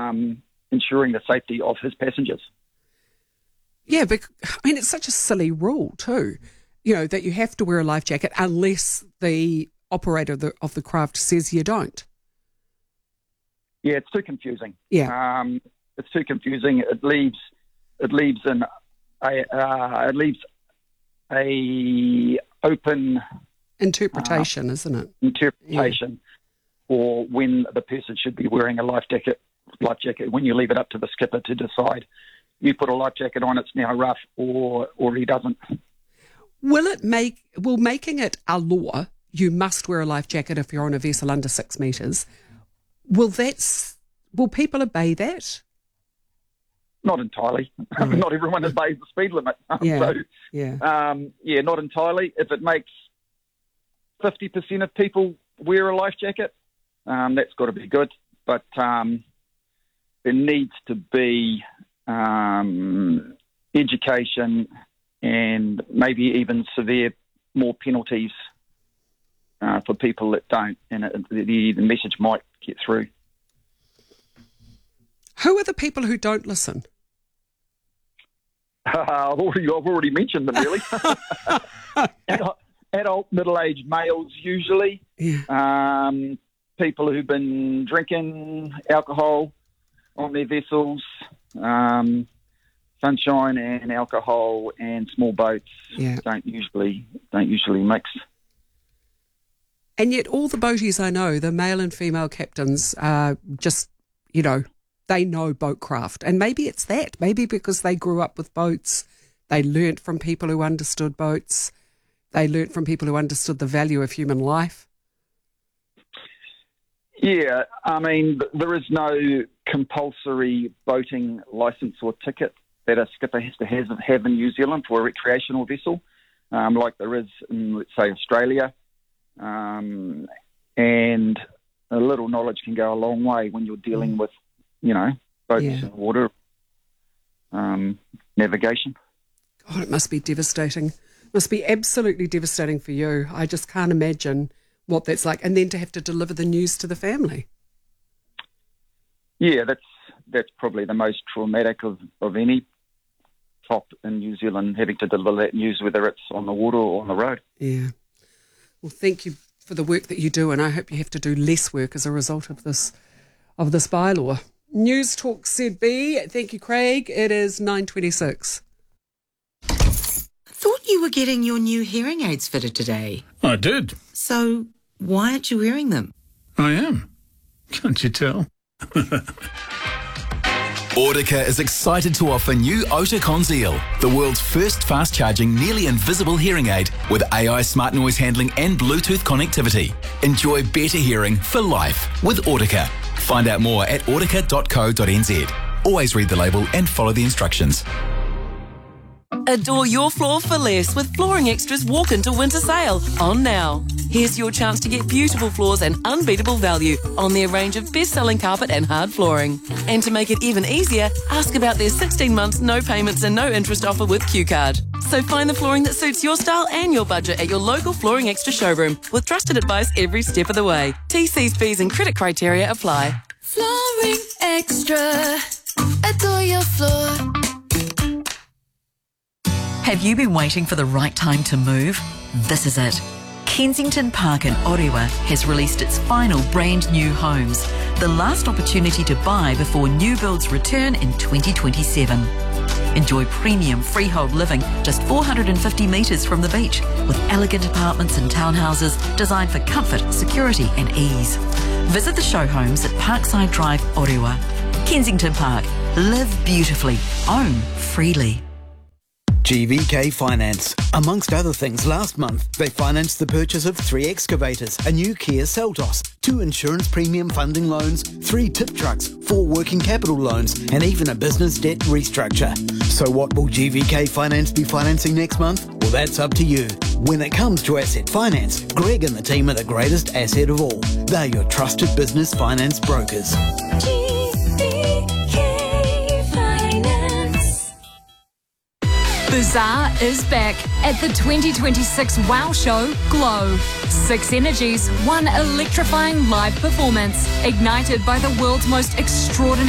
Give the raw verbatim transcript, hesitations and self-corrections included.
um, ensuring the safety of his passengers. Yeah, but I mean, it's such a silly rule too, you know, that you have to wear a life jacket unless the operator of the, of the craft says you don't. Yeah, it's too confusing. Yeah, um, it's too confusing. It leaves it leaves an a uh, it leaves a open interpretation, uh, isn't it? Interpretation, yeah. Or when the person should be wearing a life jacket. Life jacket. When you leave it up to the skipper to decide, you put a life jacket on, it's now rough, or or he doesn't. Will it make? Will making it a law? You must wear a life jacket if you're on a vessel under six metres. Will that? Will people obey that? Not entirely. Mm. Not everyone obeys the speed limit. Yeah. so, yeah. Um, yeah, not entirely. If it makes fifty percent of people wear a life jacket, um, that's got to be good. But um, there needs to be um, education and maybe even severe, more penalties uh, for people that don't, and it, the, the message might get through. Who are the people who don't listen? Uh, I've already, I've already mentioned them, really. adult, adult, middle-aged males, usually. Yeah. Um, people who've been drinking alcohol on their vessels, um, sunshine and alcohol and small boats yeah. don't usually don't usually mix. And yet, all the boaties I know, the male and female captains, are just, you know, they know boatcraft. And maybe it's that. Maybe because they grew up with boats, they learnt from people who understood boats, they learnt from people who understood the value of human life. Yeah, I mean, there is no compulsory boating licence or ticket that a skipper has to have, have in New Zealand for a recreational vessel, um, like there is in, let's say, Australia. Um, and a little knowledge can go a long way when you're dealing with, you know, boats yeah. and water, um, navigation. God, it must be devastating. It must be absolutely devastating for you. I just can't imagine what that's like. And then to have to deliver the news to the family. Yeah, that's that's probably the most traumatic of, of any top in New Zealand, having to deliver that news, whether it's on the water or on the road. Yeah. Well, thank you for the work that you do, and I hope you have to do less work as a result of this of this bylaw. News Talk Z B. Thank you, Craig. It is nine twenty-six. Thought you were getting your new hearing aids fitted today. I did. So why aren't you wearing them? I am. Can't you tell? Audica is excited to offer new Ota Conzeal, the world's first fast-charging, nearly invisible hearing aid with A I smart noise handling and Bluetooth connectivity. Enjoy better hearing for life with Audica. Find out more at audica dot co dot n z. Always read the label and follow the instructions. Adore your floor for less with Flooring Extra's Walk Into Winter Sale on now. Here's your chance to get beautiful floors and unbeatable value on their range of best-selling carpet and hard flooring. And to make it even easier, ask about their sixteen months no payments and no interest offer with Q Card. So find the flooring that suits your style and your budget at your local Flooring Extra showroom with trusted advice every step of the way. T Cs, fees and credit criteria apply. Flooring Extra. Adore your floor. Have you been waiting for the right time to move? This is it. Kensington Park in Orewa has released its final brand new homes, the last opportunity to buy before new builds return in twenty twenty-seven. Enjoy premium freehold living just four hundred fifty metres from the beach, with elegant apartments and townhouses designed for comfort, security and ease. Visit the show homes at Parkside Drive, Orewa. Kensington Park. Live beautifully. Own freely. G V K Finance. Amongst other things, last month they financed the purchase of three excavators, a new Kia Seltos, two insurance premium funding loans, three tip trucks, four working capital loans, and even a business debt restructure. So what will G V K Finance be financing next month? Well, that's up to you. When it comes to asset finance, Greg and the team are the greatest asset of all. They're your trusted business finance brokers. Bazaar is back at the twenty twenty-six WOW Show Glow. Six energies, one electrifying live performance, ignited by the world's most extraordinary